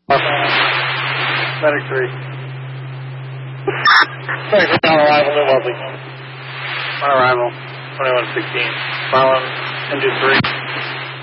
Medic 3. Medic 3 on arrival, New Wellesley. On arrival, 2116. Marlin, engine 3.